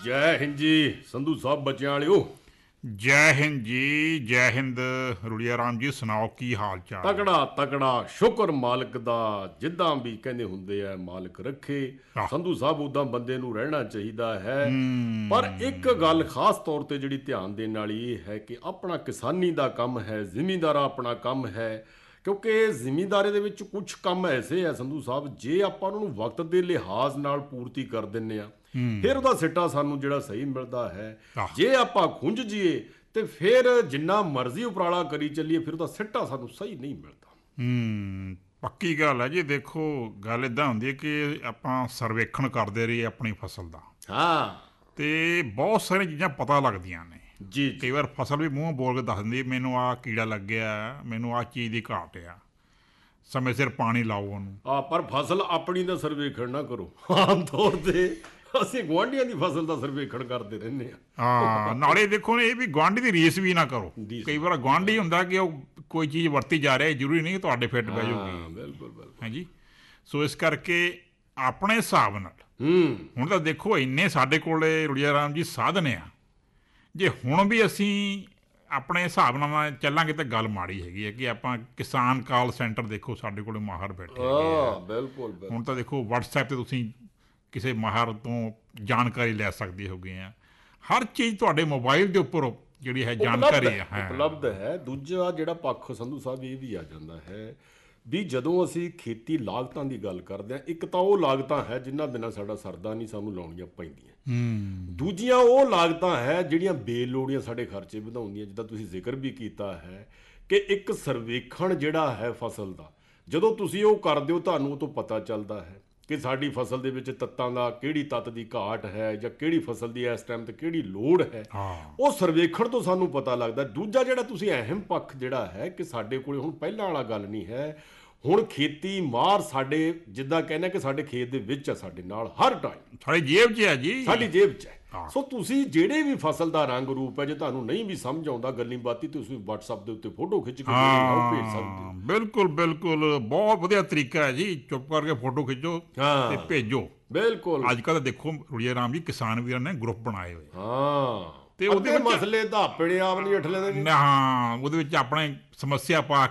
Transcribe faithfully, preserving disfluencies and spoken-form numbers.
ਜੈ ਹਿੰਦ ਜੀ ਸੰਧੂ ਸਾਹਿਬ ਬੱਚਿਆਂ ਵਾਲਿਓ। ਜੈ ਹਿੰਦ ਜੀ, ਜੈ ਹਿੰਦ ਰੁੜੀਆ ਰਾਮ ਜੀ, ਸੁਣਾਓ ਕੀ ਹਾਲ ਚਾਲ? ਤਕੜਾ ਤਕੜਾ ਸ਼ੁਕਰ ਮਾਲਕ ਦਾ, ਜਿੱਦਾਂ ਵੀ ਕਹਿੰਦੇ ਹੁੰਦੇ ਆ ਮਾਲਕ ਰੱਖੇ। ਆਹ। ਸੰਧੂ ਸਾਹਿਬ ਉਦਾਂ ਬੰਦੇ ਨੂੰ ਰਹਿਣਾ ਚਾਹੀਦਾ ਹੈ, ਹਮ, ਪਰ ਇੱਕ ਗੱਲ ਖਾਸ ਤੌਰ ਤੇ ਜਿਹੜੀ ਧਿਆਨ ਦੇਣ ਵਾਲੀ ਇਹ ਹੈ ਕਿ ਆਪਣਾ ਕਿਸਾਨੀ ਦਾ ਕੰਮ ਹੈ, ਜ਼ਿਮੀਂਦਾਰਾ ਆਪਣਾ ਕੰਮ ਹੈ, ਕਿਉਂਕਿ ਜ਼ਿਮੀਂਦਾਰੇ ਦੇ ਵਿੱਚ ਕੁਝ ਕੰਮ ਐਸੇ ਆ ਸੰਧੂ ਸਾਹਿਬ, ਜੇ ਆਪਾਂ ਉਹਨਾਂ ਨੂੰ ਵਕਤ ਦੇ ਲਿਹਾਜ਼ ਨਾਲ ਪੂਰਤੀ ਕਰ ਦਿੰਨੇ ਆ ਫਿਰ ਉਹਦਾ ਸਿੱਟਾ ਸਾਨੂੰ ਜਿਹੜਾ ਸਹੀ ਮਿਲਦਾ ਹੈ। ਆਹ। ਜੇ ਆਪਾਂ ਖੁੰਝ ਜੀਏ ਤੇ ਫਿਰ ਜਿੰਨਾ ਮਰਜ਼ੀ ਉਪਰਾਲਾ ਕਰੀ ਚੱਲੀਏ ਫਿਰ ਉਹਦਾ ਸਿੱਟਾ ਸਾਨੂੰ ਸਹੀ ਨਹੀਂ ਮਿਲਦਾ। ਹਮ, ਪੱਕੀ ਗੱਲ ਹੈ ਜੀ। ਦੇਖੋ ਗੱਲ ਇੱਦਾਂ ਹੁੰਦੀ ਹੈ ਕਿ ਆਪਾਂ ਸਰਵੇਖਣ ਕਰਦੇ ਰਹੀਏ ਆਪਣੀ ਫਸਲ ਦਾ, ਹਾਂ ਤੇ ਬਹੁਤ ਸਾਰੀਆਂ ਚੀਜ਼ਾਂ ਪਤਾ ਲੱਗਦੀਆਂ ਨੇ। ਜੀ ਕਈ ਵਾਰ ਫਸਲ ਵੀ ਮੂੰਹ ਬੋਲ ਕੇ ਦੱਸ ਦਿੰਦੀ ਹੈ, ਮੈਨੂੰ ਆਹ ਕੀੜਾ ਲੱਗਿਆ, ਮੈਨੂੰ ਆਹ ਚੀਜ਼ ਦੀ ਘਾਟ ਆ, ਸਮੇਂ ਸਿਰ ਪਾਣੀ ਲਾਓ ਉਹਨੂੰ। ਆ ਪਰ ਫਸਲ ਆਪਣੀ ਦਾ ਸਰਵੇਖਣ ਨਾ ਕਰੋ। ਆਮ ਤੌਰ ਤੇ ਅਸੀਂ ਗੁਆਂਢੀਆਂ ਦੀ ਫਸਲ ਦਾ ਸਰਵੇਖਣ ਕਰਦੇ ਰਹਿੰਦੇ ਆ। ਹਾਂ, ਨਾਲੇ ਦੇਖੋ ਇਹ ਵੀ ਗੁਆਂਢੀ ਦੀ ਰੀਸ ਵੀ ਨਾ ਕਰੋ। ਰੀਸ। ਕਈ ਵਾਰ ਗੁਆਂਢੀ ਹੁੰਦਾ ਕਿ ਉਹ ਕੋਈ ਚੀਜ਼ ਵਰਤੀ ਜਾ ਰਿਹਾ, ਜ਼ਰੂਰੀ ਨਹੀਂ ਕਿ ਤੁਹਾਡੇ ਫਿੱਟ ਬਹਿ ਜਾਊਗੀ। ਹਾਂ ਬਿਲਕੁਲ ਬਿਲਕੁਲ। ਹਾਂਜੀ, ਸੋ ਇਸ ਕਰਕੇ ਆਪਣੇ ਹਿਸਾਬ ਨਾਲ ਹੂੰ ਹੁਣ ਤਾਂ ਦੇਖੋ ਇੰਨੇ ਸਾਡੇ ਕੋਲੇ ਰੁੜੀਆ ਰਾਮ ਜੀ ਸਾਧਨ ਆ, ਜੇ ਹੁਣ ਵੀ ਅਸੀਂ ਆਪਣੇ ਹਿਸਾਬ ਨਾਲ ਚੱਲਾਂਗੇ ਤਾਂ ਗੱਲ ਮਾੜੀ ਹੈਗੀ ਹੈ ਕਿ ਆਪਾਂ ਕਿਸਾਨ ਕਾਲ ਸੈਂਟਰ ਦੇਖੋ ਸਾਡੇ ਕੋਲੇ ਮਾਹਰ ਬੈਠੇ ਹੈਗੇ ਹਾਂ ਆ। ਬਿਲਕੁਲ ਬਿਲਕੁਲ। ਹੁਣ ਤਾਂ ਦੇਖੋ ਵਟਸਐਪ ਤੇ ਤੁਸੀਂ ਕਿਸੇ ਮਾਹਰ ਤੋਂ ਜਾਣਕਾਰੀ ਲੈ ਸਕਦੇ ਹੋਗੇ ਆ। ਹਰ ਚੀਜ਼ ਤੁਹਾਡੇ ਮੋਬਾਈਲ ਦੇ ਉੱਪਰ ਜਿਹੜੀ ਹੈ ਜਾਣਕਾਰੀ ਉਪਲਬਧ ਹੈ। ਹੈ, ਉਪਲਬਧ ਹੈ। ਦੂਜਾ ਜਿਹੜਾ ਪੱਖ ਸੰਧੂ ਸਾਹਿਬ ਇਹ ਵੀ ਆ ਜਾਂਦਾ ਹੈ ਵੀ ਜਦੋਂ ਅਸੀਂ ਖੇਤੀ ਲਾਗਤਾਂ ਦੀ ਗੱਲ ਕਰਦੇ ਹਾਂ, ਇੱਕ ਤਾਂ ਉਹ ਲਾਗਤਾਂ ਹੈ ਜਿਨ੍ਹਾਂ ਬਿਨਾਂ ਸਾਡਾ ਸਰਦਾ ਨਹੀਂ, ਸਾਨੂੰ ਲਾਉਣੀਆਂ ਪੈਂਦੀਆਂ। ਹੂੰ, ਦੂਜੀਆਂ ਉਹ ਲਾਗਤਾਂ ਹੈ ਜਿਹੜੀਆਂ ਬੇਲੋੜੀਆਂ ਸਾਡੇ ਖਰਚੇ ਵਧਾਉਂਦੀਆਂ, ਜਿੱਦਾਂ ਤੁਸੀਂ ਜ਼ਿਕਰ ਵੀ ਕੀਤਾ ਹੈ ਕਿ ਇੱਕ ਸਰਵੇਖਣ ਜਿਹੜਾ ਹੈ ਫਸਲ ਦਾ, ਜਦੋਂ ਤੁਸੀਂ ਉਹ ਕਰਦੇ ਹੋ ਤੁਹਾਨੂੰ ਉਹ ਤੋਂ ਪਤਾ ਚੱਲਦਾ ਹੈ ਕਿ ਸਾਡੀ ਫਸਲ ਦੇ ਵਿੱਚ ਤੱਤਾਂ ਦਾ ਕਿਹੜੀ ਤੱਤ ਦੀ ਘਾਟ ਹੈ ਜਾਂ ਕਿਹੜੀ ਫਸਲ ਦੀ ਇਸ ਟਾਈਮ ਤੇ ਕਿਹੜੀ ਲੋੜ ਹੈ, ਹਾਂ, ਉਹ ਸਰਵੇਖਣ ਤੋਂ ਸਾਨੂੰ ਪਤਾ ਲੱਗਦਾ। ਦੂਜਾ ਜਿਹੜਾ ਤੁਸੀਂ ਅਹਿਮ ਪੱਖ ਜਿਹੜਾ ਹੈ ਕਿ ਸਾਡੇ ਕੋਲੇ ਹੁਣ ਪਹਿਲਾਂ ਵਾਲਾ ਗੱਲ ਨਹੀਂ ਹੈ, ਹੁਣ ਖੇਤੀ ਮਾਰ ਸਾਡੇ ਜਿੱਦਾਂ ਕਹਿੰਦੇ ਕਿ ਸਾਡੇ ਖੇਤ ਦੇ ਵਿੱਚ ਆ, ਸਾਡੇ ਨਾਲ ਹਰ ਟਾਈਮ ਸਾਡੀ ਜੇਬ 'ਚ ਹੈ ਜੀ, ਸਾਡੀ ਜੇਬ 'ਚ ਹੈ। ਹਾਂ। ਸੋ ਤੁਸੀਂ ਜਿਹੜੇ ਵੀ ਫਸਲ ਦਾ ਰੰਗ ਰੂਪ ਹੈ, ਜੇ ਤੁਹਾਨੂੰ ਨਹੀਂ ਵੀ ਸਮਝ ਆਉਂਦਾ ਗੱਲੀ ਬਾਤੀ, ਤੁਸੀਂ WhatsApp ਦੇ ਉੱਤੇ ਫੋਟੋ ਖਿੱਚ ਕੇ ਜਿਹੜੀ ਉਹ ਭੇਜ ਸਕਦੇ ਹੋ। ਹਾਂ, ਬਿਲਕੁਲ ਬਿਲਕੁਲ, ਬਹੁਤ ਵਧੀਆ ਤਰੀਕਾ ਹੈ ਜੀ। ਚੁੱਪ ਕਰਕੇ ਫੋਟੋ ਖਿੱਚੋ ਹਾਂ ਤੇ ਭੇਜੋ। ਬਿਲਕੁਲ। ਅੱਜ ਕੱਲ੍ਹ ਤਾਂ ਦੇਖੋ ਰੁੜੀਆ ਰਾਮ ਜੀ ਕਿਸਾਨ ਵੀਰਾਂ ਨੇ ਗਰੁੱਪ ਬਣਾਏ ਹੋਏ, ਹਾਂ ਤੇ ਉਹਦੇ ਅੱਧੇ ਵਿੱਚ ਮਸਲੇ ਧਾਪੜੇ ਆਪ ਨਹੀਂ ਉੱਠ ਲੈਂਦੇ। ਹਾਂ, ਉਹਦੇ ਵਿੱਚ ਆਪਣੇ ਸਮੱਸਿਆ ਪਾ